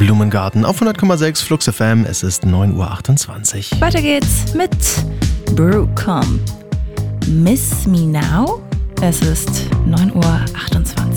Blumengarten auf 100,6 Flux FM. Es ist 9:28 Uhr. Weiter geht's mit Brooke Miss Me Now. Es ist 9:28 Uhr.